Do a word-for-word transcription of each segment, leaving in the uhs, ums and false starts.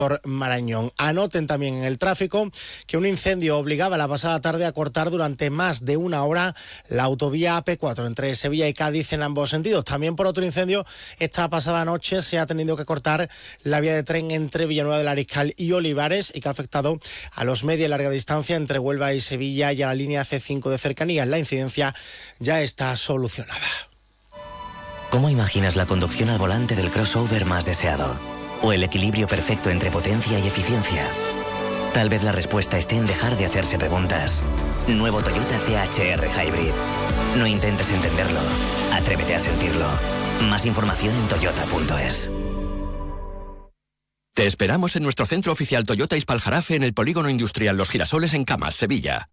por Marañón. Anoten también en el tráfico que un incendio obligaba la pasada tarde a cortar durante más de una hora la autovía A P cuatro entre Sevilla y Cádiz en ambos sentidos. También por otro incendio, esta pasada noche se ha tenido que cortar la vía de tren entre Villanueva del Ariscal y Olivares y que ha afectado a los media y larga distancia entre Huelva y Sevilla y a la línea C cinco de cercanías. La incidencia ya está solucionada. ¿Cómo imaginas la conducción al volante del crossover más deseado? ¿O el equilibrio perfecto entre potencia y eficiencia? Tal vez la respuesta esté en dejar de hacerse preguntas. Nuevo Toyota C H R Hybrid. No intentes entenderlo, atrévete a sentirlo. Más información en toyota punto es. Te esperamos en nuestro centro oficial Toyota Ispaljarafe en el Polígono Industrial Los Girasoles en Camas, Sevilla.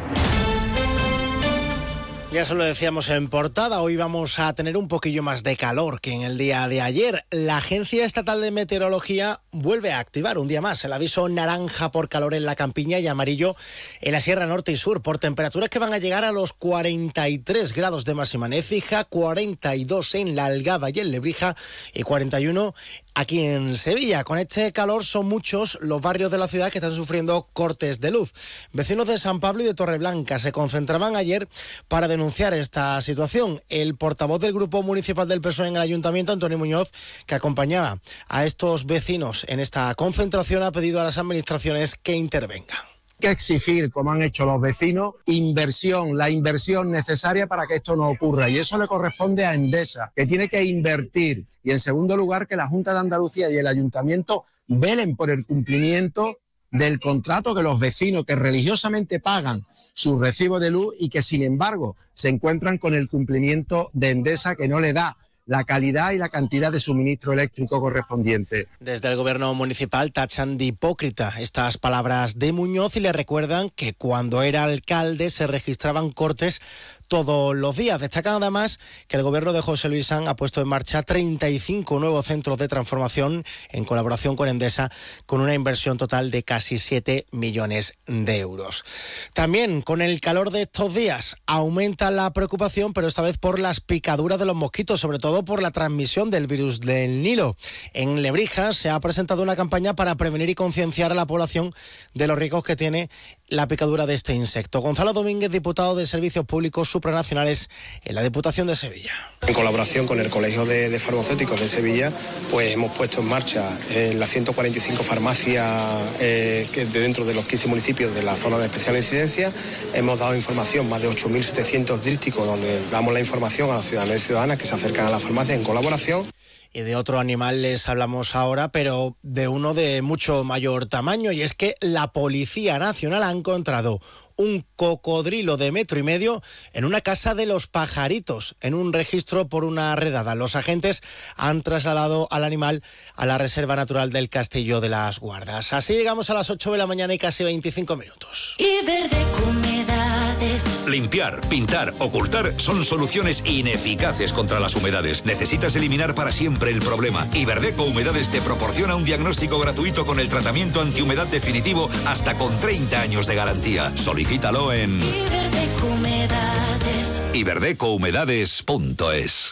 Ya se lo decíamos en portada, hoy vamos a tener un poquillo más de calor que en el día de ayer. La Agencia Estatal de Meteorología vuelve a activar un día más el aviso naranja por calor en la Campiña y amarillo en la Sierra Norte y Sur, por temperaturas que van a llegar a los cuarenta y tres grados de máxima en Écija, cuarenta y dos en La Algaba y en Lebrija y cuarenta y uno aquí en Sevilla. Con este calor son muchos los barrios de la ciudad que están sufriendo cortes de luz. Vecinos de San Pablo y de Torreblanca se concentraban ayer para denunciar esta situación. El portavoz del Grupo Municipal del P S O E en el Ayuntamiento, Antonio Muñoz, que acompañaba a estos vecinos en esta concentración, ha pedido a las administraciones que intervengan. Que exigir, como han hecho los vecinos, inversión, la inversión necesaria para que esto no ocurra. Y eso le corresponde a Endesa, que tiene que invertir. Y en segundo lugar, que la Junta de Andalucía y el Ayuntamiento velen por el cumplimiento del contrato que los vecinos que religiosamente pagan su recibo de luz y que sin embargo se encuentran con el cumplimiento de Endesa, que no le da la calidad y la cantidad de suministro eléctrico correspondiente. Desde el gobierno municipal tachan de hipócrita estas palabras de Muñoz y le recuerdan que cuando era alcalde se registraban cortes todos los días. Destacan además que el gobierno de José Luis Sanz ha puesto en marcha treinta y cinco nuevos centros de transformación en colaboración con Endesa, con una inversión total de casi siete millones de euros. También con el calor de estos días aumenta la preocupación, pero esta vez por las picaduras de los mosquitos, sobre todo por la transmisión del virus del Nilo. En Lebrija se ha presentado una campaña para prevenir y concienciar a la población de los riesgos que tiene la picadura de este insecto. Gonzalo Domínguez, diputado de Servicios Públicos Supranacionales en la Diputación de Sevilla. En colaboración con el Colegio de, de Farmacéuticos de Sevilla, pues hemos puesto en marcha eh, las ciento cuarenta y cinco farmacias eh, que de dentro de los quince municipios de la zona de especial incidencia. Hemos dado información, más de ocho mil setecientos dísticos, donde damos la información a los ciudadanos y ciudadanas que se acercan a la farmacia en colaboración. Y de otro animal les hablamos ahora, pero de uno de mucho mayor tamaño, y es que la Policía Nacional ha encontrado un cocodrilo de metro y medio en una casa de Los Pajaritos, en un registro por una redada. Los agentes han trasladado al animal a la Reserva Natural del Castillo de las Guardas. Así llegamos a las ocho de la mañana y casi veinticinco minutos. Iberdeco Humedades. Limpiar, pintar, ocultar son soluciones ineficaces contra las humedades. Necesitas eliminar para siempre el problema. Iberdeco Humedades te proporciona un diagnóstico gratuito con el tratamiento antihumedad definitivo hasta con treinta años de garantía. Solicítalo en Iberdeco Humedades. iberdeco humedades punto es.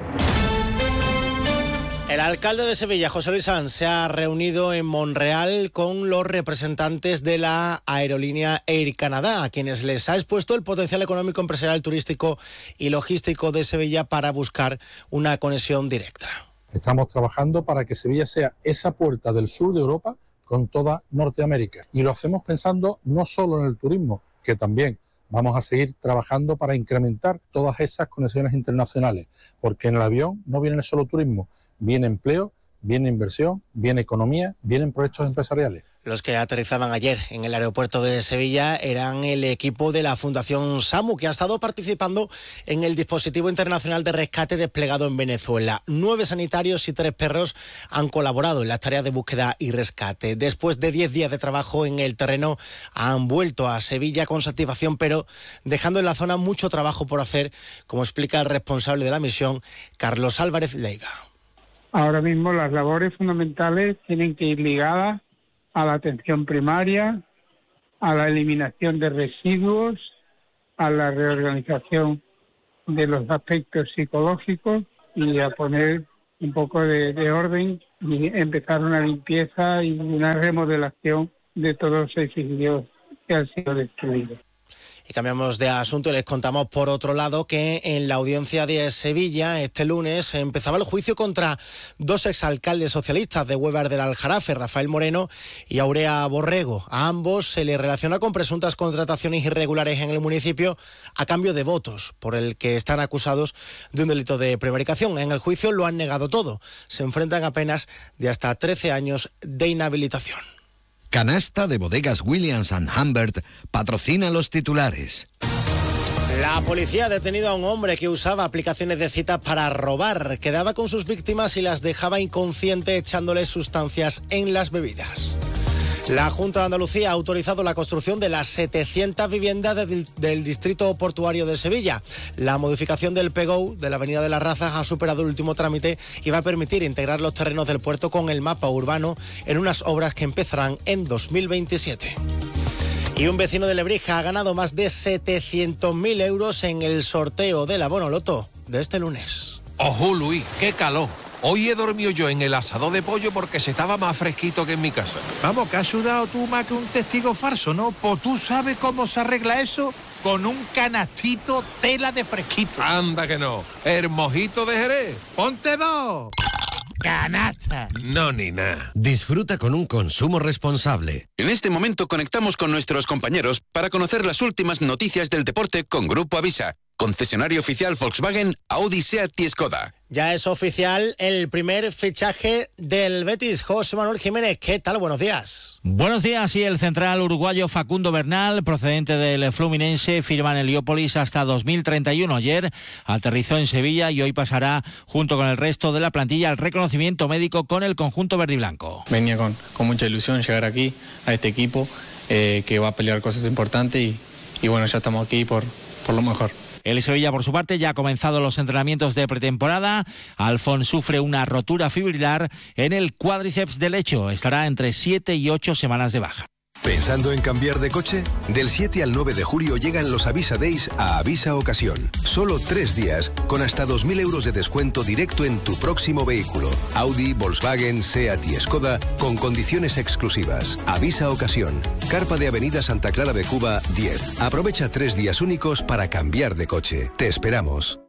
El alcalde de Sevilla, José Luis Sanz, se ha reunido en Monreal con los representantes de la aerolínea Air Canada, a quienes les ha expuesto el potencial económico, empresarial, turístico y logístico de Sevilla para buscar una conexión directa. Estamos trabajando para que Sevilla sea esa puerta del sur de Europa con toda Norteamérica. Y lo hacemos pensando no solo en el turismo, que también vamos a seguir trabajando para incrementar todas esas conexiones internacionales, porque en el avión no viene solo turismo, viene empleo, viene inversión, viene economía, vienen proyectos empresariales. Los que aterrizaban ayer en el aeropuerto de Sevilla eran el equipo de la Fundación SAMU, que ha estado participando en el dispositivo internacional de rescate desplegado en Venezuela. Nueve sanitarios y tres perros han colaborado en las tareas de búsqueda y rescate. Después de diez días de trabajo en el terreno, han vuelto a Sevilla con satisfacción, pero dejando en la zona mucho trabajo por hacer, como explica el responsable de la misión, Carlos Álvarez Leiva. Ahora mismo las labores fundamentales tienen que ir ligadas a la atención primaria, a la eliminación de residuos, a la reorganización de los aspectos psicológicos y a poner un poco de, de orden y empezar una limpieza y una remodelación de todos los edificios que han sido destruidos. Y cambiamos de asunto y les contamos por otro lado que en la audiencia de Sevilla este lunes empezaba el juicio contra dos exalcaldes socialistas de Huévar del Aljarafe, Rafael Moreno y Aurea Borrego. A ambos se les relaciona con presuntas contrataciones irregulares en el municipio a cambio de votos, por el que están acusados de un delito de prevaricación. En el juicio lo han negado todo. Se enfrentan a penas de hasta trece años de inhabilitación. Canasta de Bodegas Williams and Humbert patrocina los titulares. La policía ha detenido a un hombre que usaba aplicaciones de citas para robar. Quedaba con sus víctimas y las dejaba inconscientes echándoles sustancias en las bebidas. La Junta de Andalucía ha autorizado la construcción de las setecientas viviendas de, del distrito portuario de Sevilla. La modificación del P G O de la Avenida de las Razas ha superado el último trámite y va a permitir integrar los terrenos del puerto con el mapa urbano en unas obras que empezarán en dos mil veintisiete. Y un vecino de Lebrija ha ganado más de setecientos mil euros en el sorteo del abono loto de este lunes. ¡Ojo, Luis! ¡Qué calor! Hoy he dormido yo en el asador de pollo porque se estaba más fresquito que en mi casa. Vamos, que has sudado tú más que un testigo falso, ¿no? Pues tú sabes cómo se arregla eso con un canastito tela de fresquito. Anda que no. El mojito de Jerez. ¡Ponte dos! ¡Canasta! No, ni nada. Disfruta con un consumo responsable. En este momento conectamos con nuestros compañeros para conocer las últimas noticias del deporte con Grupo Avisa, concesionario oficial Volkswagen, Audi, Seat y Skoda. Ya es oficial el primer fichaje del Betis. José Manuel Jiménez, ¿qué tal? Buenos días. Buenos días. Y el central uruguayo Facundo Bernal, procedente del Fluminense, firma en Heliópolis hasta dos mil treinta y uno. Ayer aterrizó en Sevilla y hoy pasará, junto con el resto de la plantilla, al reconocimiento médico con el conjunto verde y blanco. Venía con, con mucha ilusión llegar aquí, a este equipo, eh, que va a pelear cosas importantes y, y bueno, ya estamos aquí por, por lo mejor. El Sevilla, por su parte, ya ha comenzado los entrenamientos de pretemporada. Alfón sufre una rotura fibrilar en el cuádriceps derecho. Estará entre siete y ocho semanas de baja. ¿Pensando en cambiar de coche? Del siete al nueve de julio llegan los Avisa Days a Avisa Ocasión. Solo tres días, con hasta dos mil euros de descuento directo en tu próximo vehículo. Audi, Volkswagen, Seat y Skoda, con condiciones exclusivas. Avisa Ocasión. Carpa de Avenida Santa Clara de Cuba, diez. Aprovecha tres días únicos para cambiar de coche. Te esperamos.